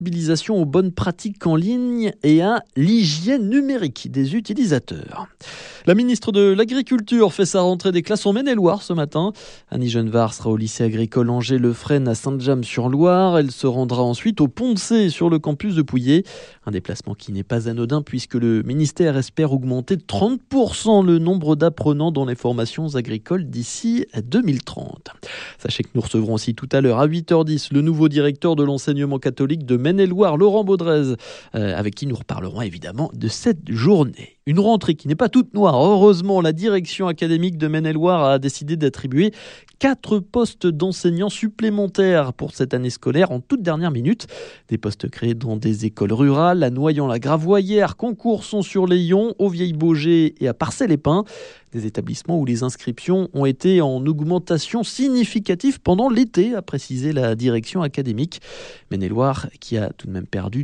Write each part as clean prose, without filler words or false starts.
sensibilisation aux bonnes pratiques en ligne et à l'hygiène numérique des utilisateurs. La ministre de l'Agriculture fait sa rentrée des classes en Maine-et-Loire ce matin. Annie Genevard sera au lycée agricole Angers-Le-Fresne à Sainte-Jamme-sur-Loire. Elle se rendra ensuite au Pont-de-Cé sur le campus de Pouillé. Un déplacement qui n'est pas anodin puisque le ministère espère augmenter de 30% le nombre d'apprenants dans les formations agricoles d'ici à 2030. Sachez que nous recevrons aussi tout à l'heure à 8h10 le nouveau directeur de l'enseignement catholique de Maine-et-Loire, Laurent Baudrez, avec qui nous reparlerons évidemment de cette journée. Une rentrée qui n'est pas toute noire. Heureusement, la direction académique de Maine-et-Loire a décidé d'attribuer 4 postes d'enseignants supplémentaires pour cette année scolaire en toute dernière minute. Des postes créés dans des écoles rurales, à Noyant-la-Gravoyère, Concourson-sur-Layon, au Vieil-Baugé et à Parcelles-les-Pins. Des établissements où les inscriptions ont été en augmentation significative pendant l'été, a précisé la direction académique. Maine-et-Loire qui a tout de même perdu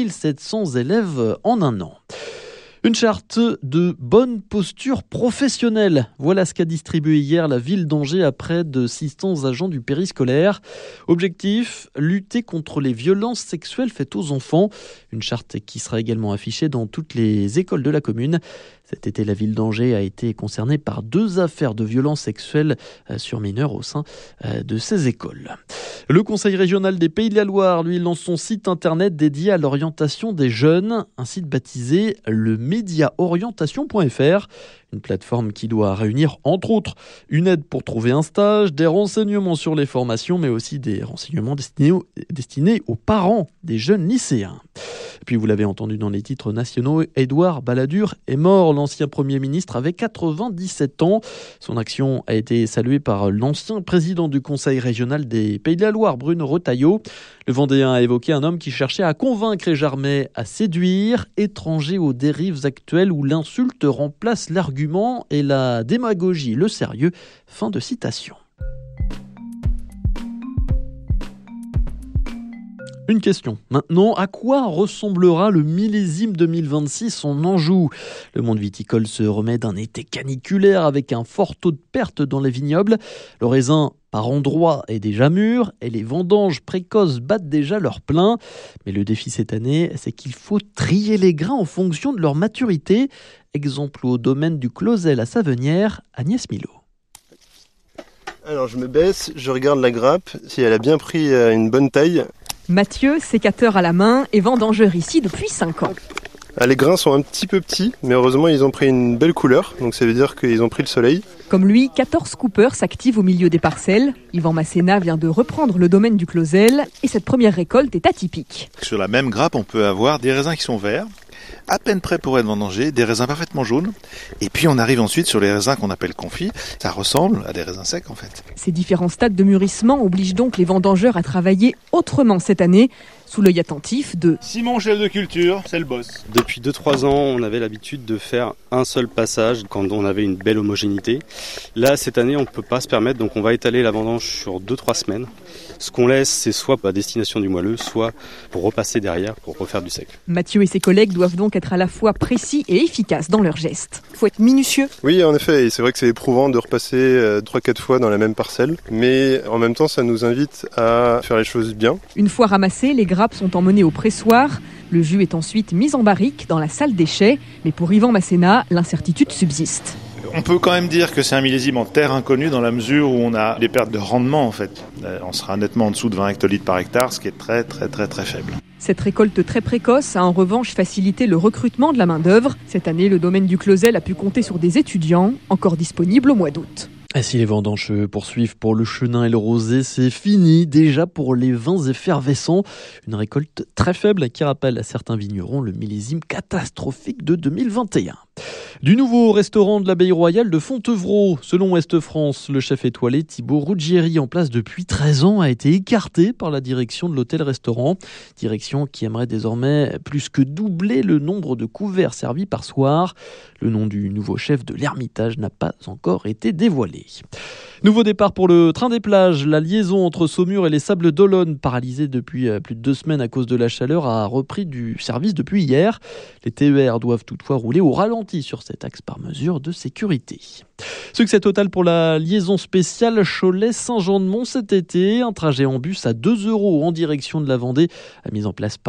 2700 élèves en un an. Une charte de bonne posture professionnelle. Voilà ce qu'a distribué hier la ville d'Angers à près de 600 agents du périscolaire. Objectif, lutter contre les violences sexuelles faites aux enfants. Une charte qui sera également affichée dans toutes les écoles de la commune. Cet été, la ville d'Angers a été concernée par 2 affaires de violences sexuelles sur mineurs au sein de ces écoles. Le Conseil régional des Pays de la Loire, lui, lance son site internet dédié à l'orientation des jeunes, un site baptisé le mediaorientation.fr, une plateforme qui doit réunir, entre autres, une aide pour trouver un stage, des renseignements sur les formations, mais aussi des renseignements destinés aux parents des jeunes lycéens. Et puis, vous l'avez entendu dans les titres nationaux, Édouard Balladur est mort. L'ancien Premier ministre avait 97 ans. Son action a été saluée par l'ancien président du Conseil régional des Pays de la Loire, Bruno Retailleau. Le Vendéen a évoqué un homme qui cherchait à convaincre et jamais à séduire, étranger aux dérives actuelles où l'insulte remplace l'argument et la démagogie, le sérieux. Fin de citation. Une question. Maintenant, à quoi ressemblera le millésime 2026 en Anjou ? Le monde viticole se remet d'un été caniculaire avec un fort taux de perte dans les vignobles. Le raisin, par endroits, est déjà mûr et les vendanges précoces battent déjà leur plein. Mais le défi cette année, c'est qu'il faut trier les grains en fonction de leur maturité. Exemple au domaine du Clausel à Savenière, Agnès Milot. Alors je me baisse, je regarde la grappe, si elle a bien pris une bonne taille. Mathieu, sécateur à la main et vendangeur ici depuis 5 ans. Les grains sont un petit peu petits, mais heureusement ils ont pris une belle couleur, donc ça veut dire qu'ils ont pris le soleil. Comme lui, 14 coupeurs s'activent au milieu des parcelles. Yvan Masséna vient de reprendre le domaine du Clausel et cette première récolte est atypique. Sur la même grappe, on peut avoir des raisins qui sont verts, à peine prêts pour être vendangés, des raisins parfaitement jaunes. Et puis on arrive ensuite sur les raisins qu'on appelle confits. Ça ressemble à des raisins secs en fait. Ces différents stades de mûrissement obligent donc les vendangeurs à travailler autrement cette année, sous l'œil attentif de Simon, chef de culture, c'est le boss. Depuis 2-3 ans, on avait l'habitude de faire un seul passage quand on avait une belle homogénéité. Là, cette année, on ne peut pas se permettre, donc on va étaler la vendange sur 2-3 semaines. Ce qu'on laisse, c'est soit à destination du moelleux, soit pour repasser derrière, pour refaire du sec. Mathieu et ses collègues doivent donc être à la fois précis et efficaces dans leurs gestes. Il faut être minutieux. Oui, en effet, et c'est vrai que c'est éprouvant de repasser 3-4 fois dans la même parcelle, mais en même temps, ça nous invite à faire les choses bien. Une fois ramassées, les grappes sont emmenées au pressoir. Le jus est ensuite mis en barrique dans la salle déchets. Mais pour Yvan Masséna, l'incertitude subsiste. On peut quand même dire que c'est un millésime en terre inconnue dans la mesure où on a des pertes de rendement en fait. On sera nettement en dessous de 20 hectolitres par hectare, ce qui est très faible. Cette récolte très précoce a en revanche facilité le recrutement de la main-d'œuvre. Cette année, le domaine du Clausel a pu compter sur des étudiants encore disponibles au mois d'août. Et si les vendanges se poursuivent pour le chenin et le rosé, c'est fini déjà pour les vins effervescents. Une récolte très faible qui rappelle à certains vignerons le millésime catastrophique de 2021. Du nouveau restaurant de l'Abbaye Royale de Fontevraud. Selon Ouest France, le chef étoilé Thibaut Ruggieri, en place depuis 13 ans, a été écarté par la direction de l'hôtel-restaurant. Direction qui aimerait désormais plus que doubler le nombre de couverts servis par soir. Le nom du nouveau chef de l'Ermitage n'a pas encore été dévoilé. Nouveau départ pour le train des plages. La liaison entre Saumur et les Sables d'Olonne, paralysée depuis plus de 2 semaines à cause de la chaleur, a repris du service depuis hier. Les TER doivent toutefois rouler au ralenti ralenti sur cet axe par mesure de sécurité. Succès total pour la liaison spéciale Cholet-Saint-Jean-de-Mont cet été. Un trajet en bus à 2 € en direction de la Vendée, mis en place par